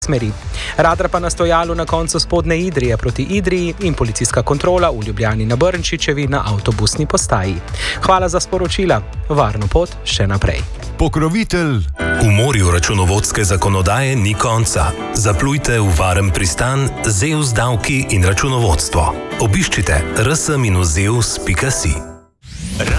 smeri. Radar pa na stojalu na koncu Spodnje Idrije proti Idriji in policijska kontrola v Ljubljani na Brnčičevi na avtobusni postaji. Hvala za sporočila. Varno pot še naprej. Pokrovitelj. V morju računovodske zakonodaje ni konca. Zaplujte v varen pristan ZEUS davki in računovodstvo. Obiščite rs-zeus.si.